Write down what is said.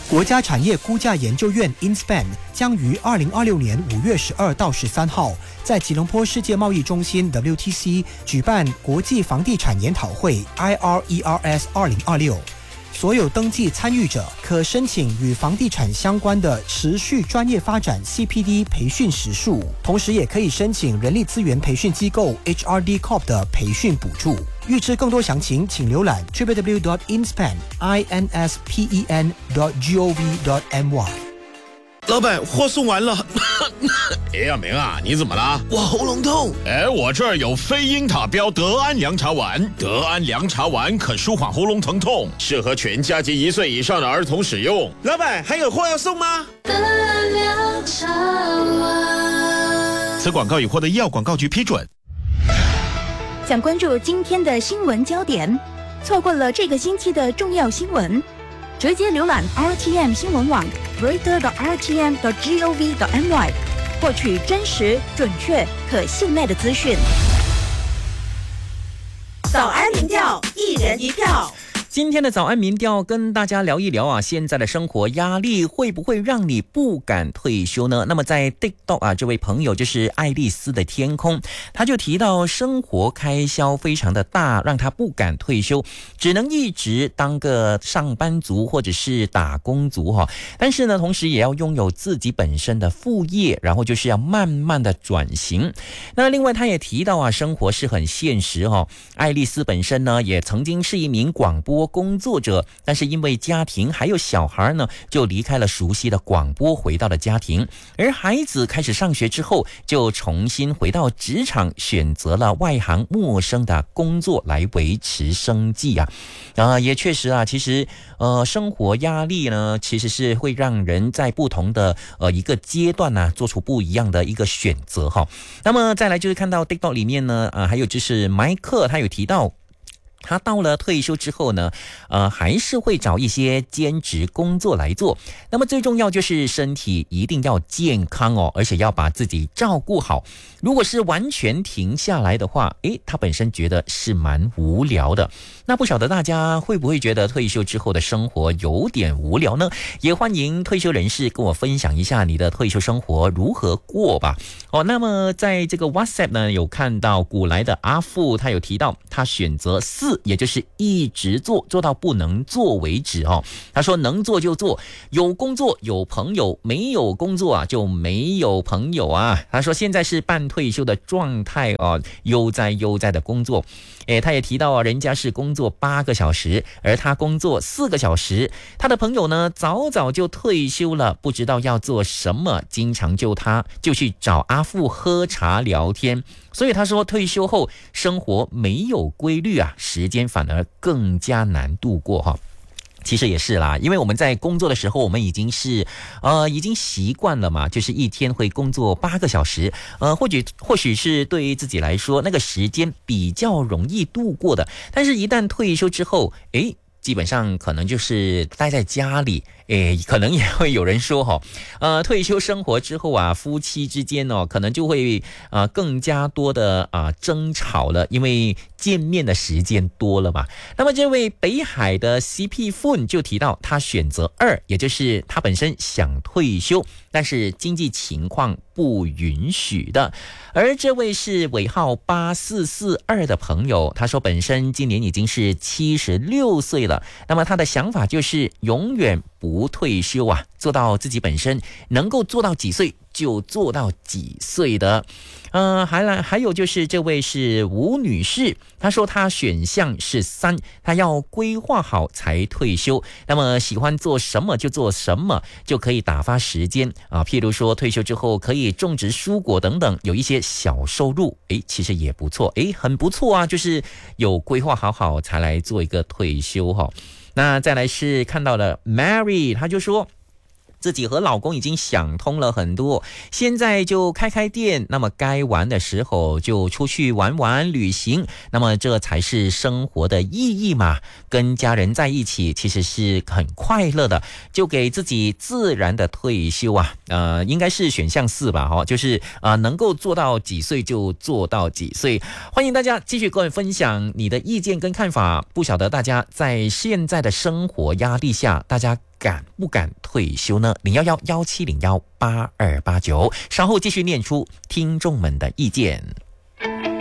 国家产业估价研究院 INSPAN 将于2026年5月12到13号在吉隆坡世界贸易中心 WTC 举办国际房地产研讨会 IRERS 2026。所有登记参与者可申请与房地产相关的持续专业发展 CPD 培训时数，同时也可以申请人力资源培训机构 HRD Corp 的培训补助。预知更多详情，请浏览 www.inspan.gov.my。 老板，货送完了。 哎呀，明啊，你怎么了？ 我喉咙痛。 我这儿有非英塔标德安凉茶丸，德安凉茶丸可舒缓喉咙疼痛，适合全家及1岁以上的儿童使用。 老板，还有货要送吗？ 德安凉茶丸。 此广告已获得医药广告局批准。 想关注今天的新闻焦点，错过了这个星期的重要新闻，直接浏览 RTM 新闻网 reader.rtm.gov.my， 获取真实、准确、可信赖的资讯。 早安民调，一人一票。 今天的早安民调跟大家聊一聊啊，现在的生活压力会不会让你不敢退休呢？那么在 TikTok 啊，这位朋友就是爱丽丝的天空，他就提到生活开销非常的大，让他不敢退休，只能一直当个上班族或者是打工族哈。但是呢，同时也要拥有自己本身的副业，然后就是要慢慢的转型。那另外他也提到啊，生活是很现实哈。爱丽丝本身呢，也曾经是一名广播工作者，但是因为家庭还有小孩呢，就离开了熟悉的广播，回到了家庭。而孩子开始上学之后，就重新回到职场，选择了外行陌生的工作来维持生计啊。也确实啊，其实生活压力呢，其实是会让人在不同的一个阶段呢，做出不一样的一个选择哈。那么再来就是看到 TikTok 里面呢，还有就是麦克他有提到，他到了退休之后呢，还是会找一些兼职工作来做。那么最重要就是身体一定要健康哦，而且要把自己照顾好。如果是完全停下来的话，他本身觉得是蛮无聊的。那不晓得大家会不会觉得退休之后的生活有点无聊呢？也欢迎退休人士跟我分享一下你的退休生活如何过吧。那么在这个 WhatsApp 呢，有看到古来的阿富，他有提到他选择4，也就是一直做到不能做为止哦。他说能做就做，有工作有朋友，没有工作啊就没有朋友啊。他说现在是半退休的状态哦，悠哉的工作。他也提到啊，人家是工作8个小时，而他工作4个小时。他的朋友呢，早就退休了，不知道要做什么，经常就去找阿富喝茶聊天。所以他说退休后生活没有规律啊，时间反而更加难度过哈。其实也是啦，因为我们在工作的时候，我们已经习惯了嘛，就是一天会工作8个小时，或许是对于自己来说，那个时间比较容易度过的。但是，一旦退休之后，基本上可能就是待在家里。可能也会有人说退休生活之后啊，夫妻之间可能就会更加多的争吵了，因为见面的时间多了嘛。那么这位北海的 CP Fun 就提到他选择2，也就是他本身想退休，但是经济情况不允许的。而这位是尾号8442的朋友，他说本身今年已经是76岁了，那么他的想法就是永远不退休啊，做到自己本身能够做到几岁就做到几岁的。还有就是这位是吴女士，她说她选项是3，她要规划好才退休，那么喜欢做什么就做什么，就可以打发时间譬如说退休之后可以种植蔬果等等，有一些小收入，其实也不错，很不错啊，就是有规划好才来做一个退休哈。那再来是看到了 Mary， 她就说自己和老公已经想通了很多，现在就开店，那么该玩的时候就出去玩旅行，那么这才是生活的意义嘛。跟家人在一起其实是很快乐的，就给自己自然的退休啊。应该是选项4吧，就是能够做到几岁就做到几岁。欢迎大家继续跟我分享你的意见跟看法。不晓得大家在现在的生活压力下，大家敢不敢退休呢？011-1701-8289，稍后继续念出听众们的意见。